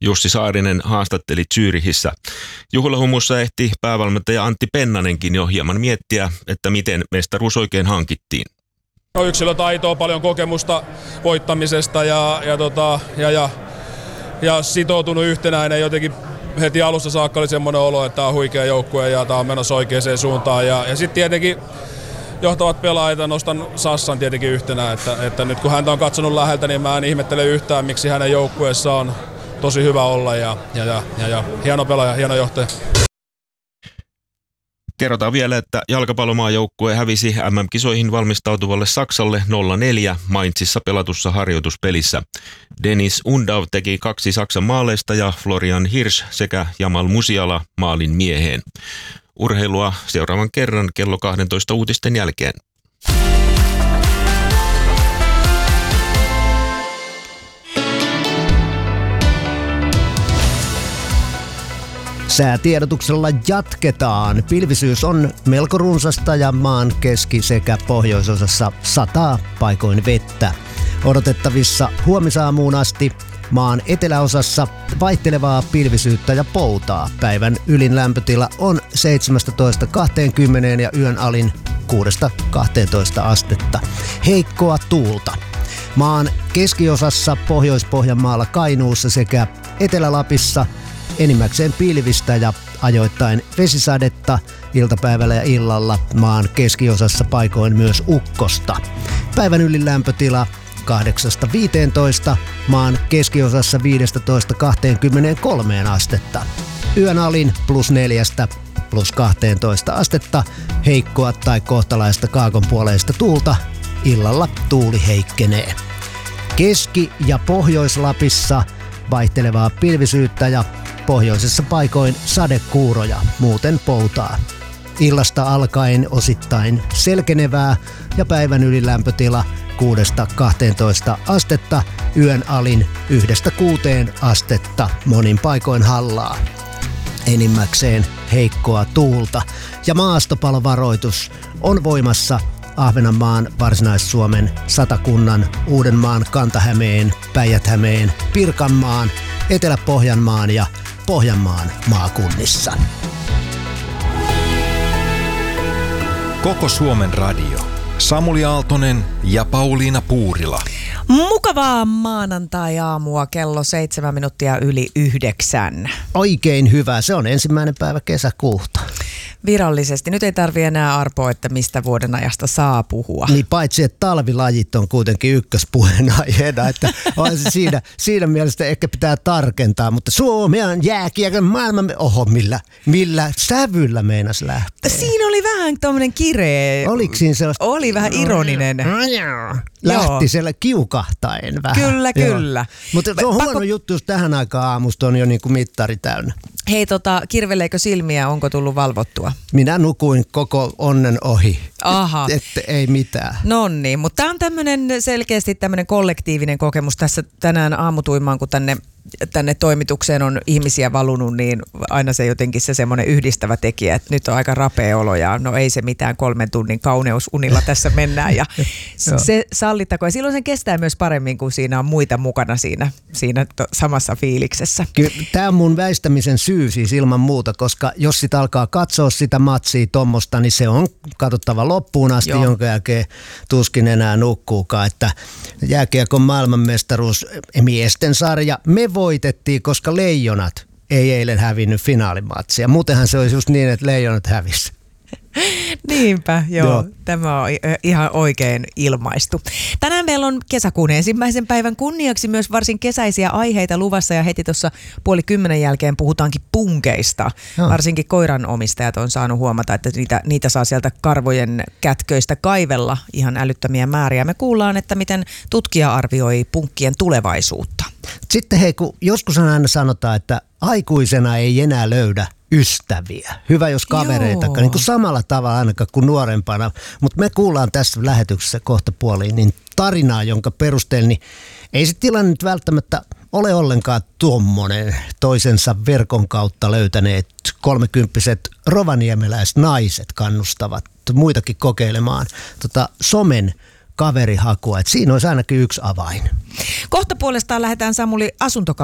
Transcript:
Jussi Saarinen haastatteli Zürichissä. Juhlahumussa ehti päävalmentaja Antti Pennanenkin jo hieman miettiä, että miten mestaruus oikein hankittiin. Yksilötaitoa, paljon kokemusta voittamisesta ja sitoutunut yhtenäinen. Jotenkin heti alussa saakka oli semmoinen olo, että tämä on huikea joukkue ja tämä on menossa oikeaan suuntaan. Ja sitten tietenkin johtavat pelaajat, nostan Sassan tietenkin yhtenä, että nyt kun häntä on katsonut läheltä, niin mä en ihmettele yhtään, miksi hänen joukkueessaan on tosi hyvä olla ja hieno pelaaja, hieno johtaja. Kerrotaan vielä, että jalkapallomaajoukkue hävisi MM-kisoihin valmistautuvalle Saksalle 0-4 Mainzissa pelatussa harjoituspelissä. Dennis Undav teki 2 Saksan maaleista ja Florian Hirsch sekä Jamal Musiala maalin mieheen. Urheilua seuraavan kerran kello 12 uutisten jälkeen. Säätiedotuksella jatketaan. Pilvisyys on melko runsasta ja maan keski- sekä pohjoisosassa sataa paikoin vettä. Odotettavissa huomisaamuun asti maan eteläosassa vaihtelevaa pilvisyyttä ja poutaa. Päivän ylin lämpötila on 17-20 ja yön alin 6-12 astetta. Heikkoa tuulta. Maan keskiosassa Pohjois-Pohjanmaalla, Kainuussa sekä Etelä-Lapissa enimmäkseen pilvistä ja ajoittain vesisadetta, iltapäivällä ja illalla maan keskiosassa paikoin myös ukkosta. Päivän ylin lämpötila 8-15, maan keskiosassa 15-23 astetta. Yön alin +4 +12 astetta, heikkoa tai kohtalaista kaakonpuoleista tuulta, illalla tuuli heikkenee. Keski- ja Pohjois-Lapissa vaihtelevaa pilvisyyttä ja pohjoisessa paikoin sadekuuroja, muuten poutaa. Illasta alkaen osittain selkenevää ja päivän ylilämpötila 6-12 astetta, yön alin 1-6 astetta, monin paikoin hallaa. Enimmäkseen heikkoa tuulta ja maastopalovaroitus on voimassa Ahvenanmaan, Varsinais-Suomen, Satakunnan, Uudenmaan, Kanta-Hämeen, Päijät-Hämeen, Pirkanmaan, Etelä-Pohjanmaan ja Pohjanmaan maakunnissa. Koko Suomen radio. Samuli Aaltonen ja Pauliina Puurila. Mukavaa maanantai-aamua kello 7:07. Oikein hyvä. Se on 1. päivä kesäkuuta. Virallisesti. Nyt ei tarvitse enää arpoa, että mistä vuoden ajasta saa puhua. Niin paitsi, että talvilajit on kuitenkin ykköspuheenaiheena, että on se siinä mielessä ehkä pitää tarkentaa, mutta Suomi on jääkiekon maailman... Oho, millä sävyllä meinas lähtee? Siinä oli vähän tommonen kireä. Oliko siinä sellaista? Oli vähän ironinen. Lähti siellä kiukahtaen vähän. Kyllä. Mutta se on huono juttu, jos tähän aikaan aamusta on jo niin kuin mittari täynnä. Hei, kirveleekö silmiä, onko tullut valvottua? Minä nukuin koko onnen ohi. Aha. Että ei mitään. Noniin, mutta tämä on selkeästi tämmöinen kollektiivinen kokemus tässä tänään aamutuimaan, kun tänne toimitukseen on ihmisiä valunut, niin aina se jotenkin se semmoinen yhdistävä tekijä, että nyt on aika rapea olo ja no ei se mitään 3 tunnin kauneusunilla tässä mennään ja se sallittakoon. Ja silloin se kestää myös paremmin, kun siinä on muita mukana siinä samassa fiiliksessä. Kyllä, tämä on mun väistämisen syy siis ilman muuta, koska jos sitä alkaa katsoa sitä matsia tommosta, niin se on katsottava loppuun asti, jonka jälkeen tuskin enää nukkuukaan, että jääkiekon maailmanmestaruus miesten sarja, me voitettiin, koska Leijonat ei eilen hävinnyt finaalimatsia. Muutenhan se olisi just niin, että Leijonat hävisi. Niinpä, joo. Tämä on ihan oikein ilmaistu. Tänään meillä on kesäkuun 1. päivän kunniaksi myös varsin kesäisiä aiheita luvassa ja heti tuossa 9:30 jälkeen puhutaankin punkeista. Varsinkin koiranomistajat on saanut huomata, että niitä saa sieltä karvojen kätköistä kaivella ihan älyttömiä määriä. Me kuullaan, että miten tutkija arvioi punkkien tulevaisuutta. Sitten hei, kun joskus aina sanotaan, että aikuisena ei enää löydä ystäviä. Hyvä, jos kavereita, niin kuin samalla tavalla ainakaan kuin nuorempana. Mutta me kuullaan tässä lähetyksessä kohta puoliin niin tarinaa, jonka perusteella niin ei se tilanne nyt välttämättä ole ollenkaan tuommoinen. Toisensa verkon kautta löytäneet 30-vuotiaat rovaniemeläisnaiset kannustavat muitakin kokeilemaan somen kaverihakua. Et siinä olisi ainakin yksi avain. Kohta puolestaan lähdetään Samuli asuntokauppaan.